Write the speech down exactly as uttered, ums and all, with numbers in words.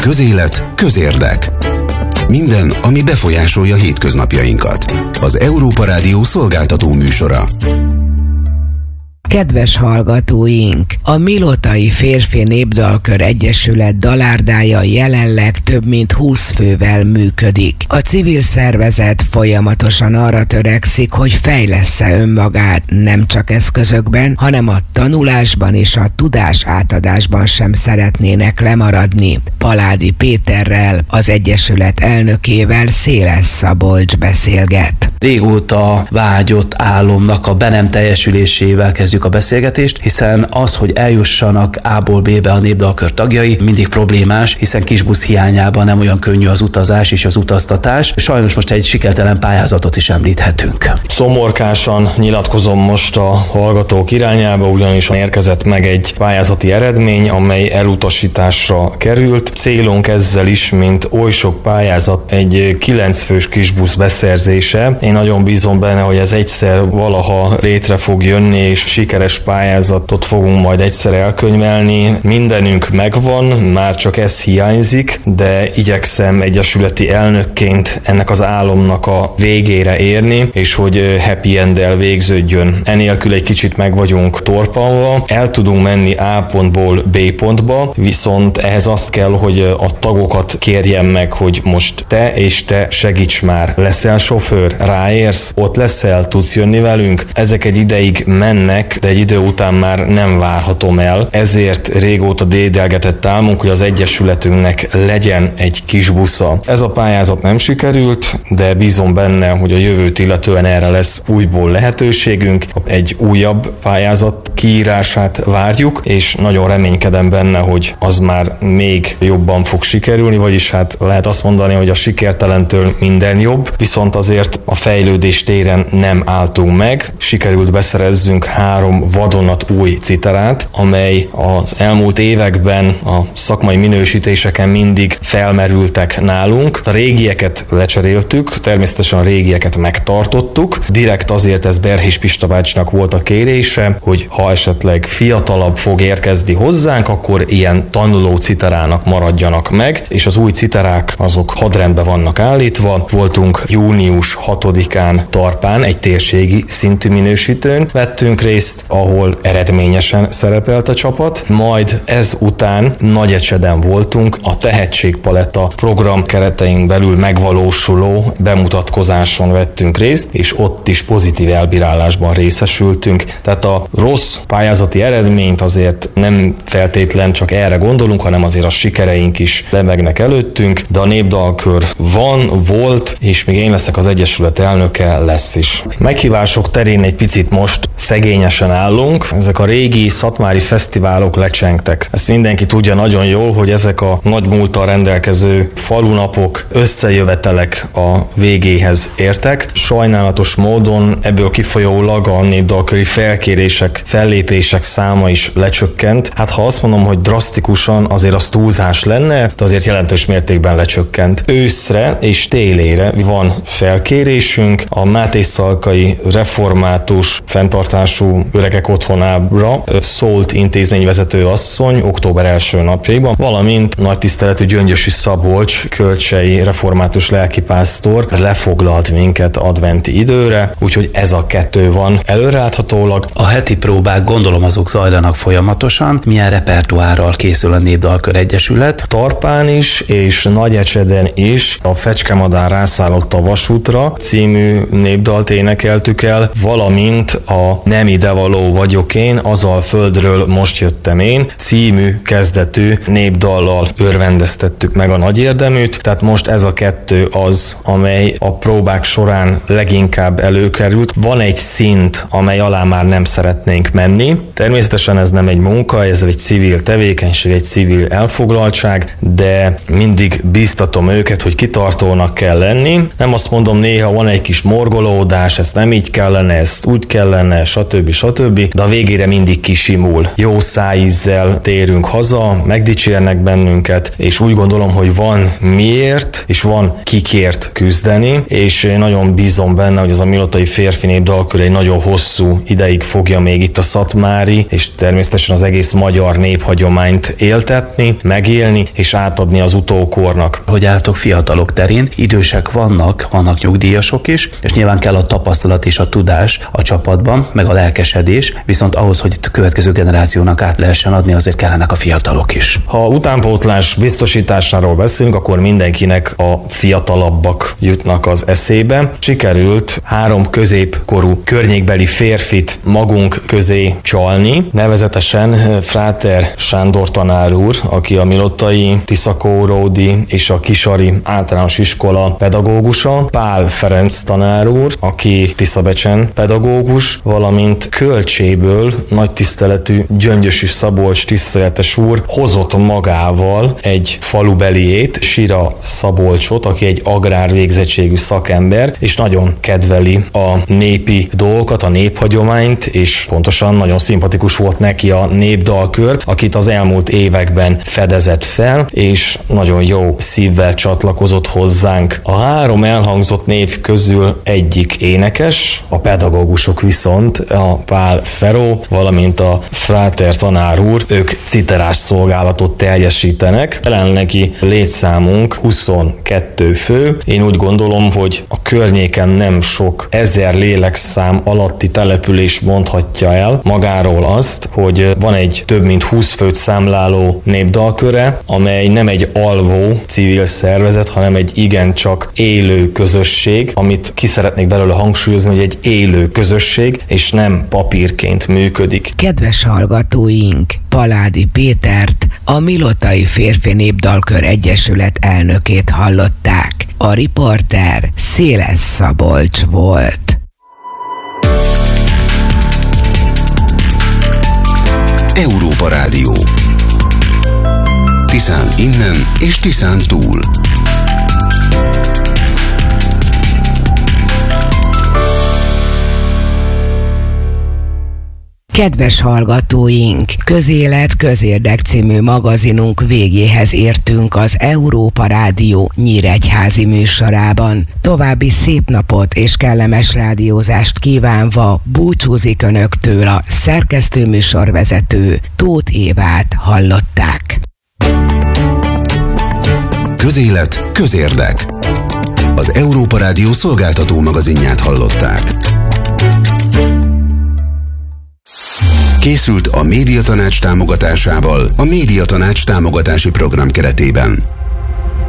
Közélet, közérdek. Minden, ami befolyásolja hétköznapjainkat. Az Európa Rádió szolgáltató műsora. Kedves hallgatóink! A Milotai Férfi Népdalkör Egyesület dalárdája jelenleg több mint húsz fővel működik. A civil szervezet folyamatosan arra törekszik, hogy fejlessze önmagát nem csak eszközökben, hanem a tanulásban és a tudás átadásban sem szeretnének lemaradni. Paládi Péterrel, az Egyesület elnökével Széles Szabolcs beszélget. Régóta vágyott álomnak a be nem teljesülésével kezdjük a beszélgetést, hiszen az, hogy eljussanak A-ból B-be a népdalkör tagjai, mindig problémás, hiszen kisbusz hiányában nem olyan könnyű az utazás és az utaztatás. Sajnos most egy sikertelen pályázatot is említhetünk. Szomorkásan nyilatkozom most a hallgatók irányába, ugyanis érkezett meg egy pályázati eredmény, amely elutasításra került. Célunk ezzel is, mint oly sok pályázat, egy kilencfős kisbusz beszerzése. Én nagyon bízom benne, hogy ez egyszer valaha létre fog jönni, és sikeres pályázatot fogunk majd egyszer elkönyvelni. Mindenünk megvan, már csak ez hiányzik, de igyekszem egyesületi elnökként ennek az álomnak a végére érni, és hogy happy end-el végződjön. Enélkül egy kicsit meg vagyunk torpanva, el tudunk menni A pontból B pontba, viszont ehhez azt kell, hogy a tagokat kérjem meg, hogy most te és te segíts már. Leszel sofőr? Ráérsz? Ott leszel? Tudsz jönni velünk? Ezek egy ideig mennek, de egy idő után már nem várhatom el. Ezért régóta dédelgetett álmunk, hogy az egyesületünknek legyen egy kis busza. Ez a pályázat nem sikerült, de bízom benne, hogy a jövőt illetően erre lesz újból lehetőségünk. Egy újabb pályázat kiírását várjuk, és nagyon reménykedem benne, hogy az már még jobban fog sikerülni, vagyis hát lehet azt mondani, hogy a sikertelentől minden jobb, viszont azért a fejlődés téren nem álltunk meg. Sikerült beszerezzünk három vadonat új citerát, amely az elmúlt években a szakmai minősítéseken mindig felmerültek nálunk. A régieket lecseréltük, természetesen a régieket megtartottuk. Direkt azért ez Berhés Pista bácsinak volt a kérése, hogy ha esetleg fiatalabb fog érkezni hozzánk, akkor ilyen tanuló citerának maradjanak meg, és az új citerák azok hadrendben vannak állítva. Voltunk június hatodikán Tarpán, egy térségi szintű minősítőn vettünk részt, ahol eredményesen szerepelt a csapat, majd ez után Nagyecseden voltunk, a Tehetségpaletta program keretein belül megvalósuló bemutatkozáson vettünk részt, és ott is pozitív elbírálásban részesültünk. Tehát a rossz pályázati eredményt azért nem feltétlen csak erre gondolunk, hanem azért a sikereink is lebegnek előttünk, de a népdalkör van, volt, és még én leszek az egyesület elnöke, lesz is. Meghívások terén egy picit most szegényesen állunk, ezek a régi szatmári fesztiválok lecsengtek. Ezt mindenki tudja nagyon jól, hogy ezek a nagy múlttal rendelkező falunapok, összejövetelek a végéhez értek. Sajnálatos módon ebből kifolyólag a népdalköri felkérések, fellépések száma is lecsökkent. Hát ha azt mondom, hogy drasztikusan, azért az túlzás lenne, de azért jelentős mértékben lecsökkent. Őszre és télére van felkérésünk, a Mátészalkai Református Fenntartású Öregek Otthonára szólt intézményvezető asszony október első napjaiban, valamint nagy tiszteletű Gyöngyösi Szabolcs kölcsei református lelkipásztor lefoglalt minket adventi időre, úgyhogy ez a kettő van előreláthatólag. A heti próbák gondolom azok zajlanak folyamatosan. Milyen repertoárral készül a Népdalkör Egyesület? Tarpán is és Nagyecseden is a Fecskemadár rászállott a vasútra című népdalt énekeltük el, valamint a Nem idevaló vagyok én, azzal földről most jöttem én című kezdetű népdallal örvendeztettük meg a nagy érdeműt, tehát most ez a kettő az, amely a próbák során leginkább előkerült. Van egy szint, amely alá már nem szeretnénk menni. Természetesen ez nem egy munka, ez egy civil tevékenység, egy civil elfoglaltság, de mindig bíztatom őket, hogy kitartónak kell lenni. Nem azt mondom, néha van egy egy kis morgolódás, ezt nem így kellene, ezt úgy kellene, stb. stb. De a végére mindig kisimul. Jó szájízzel térünk haza, megdicsérnek bennünket, és úgy gondolom, hogy van miért, és van kikért küzdeni, és én nagyon bízom benne, hogy az a milotai férfi népdalkör egy nagyon hosszú ideig fogja még itt a szatmári, és természetesen az egész magyar néphagyományt éltetni, megélni, és átadni az utókornak. Hogy álltok fiatalok terén, idősek vannak, vannak nyugdíjasok is, és nyilván kell a tapasztalat és a tudás a csapatban, meg a lelkesedés, viszont ahhoz, hogy a következő generációnak át lehessen adni, azért kellenek a fiatalok is. Ha utánpótlás biztosításáról beszélünk, akkor mindenkinek a fiatalabbak jutnak az eszébe. Sikerült három középkorú környékbeli férfit magunk közé csalni, nevezetesen Fráter Sándor tanár úr, aki a milotai, Tiszakóródi és a Kisari általános iskola pedagógusa, Pál Ferenc tanár úr, aki Tiszabecsen pedagógus, valamint Kölcséből nagy tiszteletű Gyöngyösi Szabolcs tiszteletes úr hozott magával egy falubeliét, Sira Szabolcsot, aki egy agrárvégzettségű szakember, és nagyon kedveli a népi dolgokat, a néphagyományt, és pontosan nagyon szimpatikus volt neki a népdalkör, akit az elmúlt években fedezett fel, és nagyon jó szívvel csatlakozott hozzánk. A három elhangzott név közül egyik énekes, a pedagógusok viszont a Pál Feró, valamint a Fráter tanár úr, ők citerás szolgálatot teljesítenek. Jelenlegi létszámunk huszonkettő fő. Én úgy gondolom, hogy a környéken nem sok ezer lélekszám alatti település mondhatja el magáról azt, hogy van egy több mint húsz főt számláló népdalköre, amely nem egy alvó civil szervezet, hanem egy igencsak élő közösség, amit ki szeretnék belőle hangsúlyozni, hogy egy élő közösség, és nem papírként működik. Kedves hallgatóink, Paládi Pétert, a Milotai Férfi Népdalkör Egyesület elnökét hallották. A riporter Széles Szabolcs volt. Európa Rádió. Tiszán innen és Tiszán túl. Kedves hallgatóink, Közélet, Közérdek című magazinunk végéhez értünk az Európa Rádió nyíregyházi műsorában. További szép napot és kellemes rádiózást kívánva búcsúzik önöktől a szerkesztő műsorvezető Tóth Évát hallották. Közélet, közérdek. Az Európa Rádió szolgáltató magazinját hallották. Készült a Médiatanács támogatásával a Médiatanács támogatási program keretében.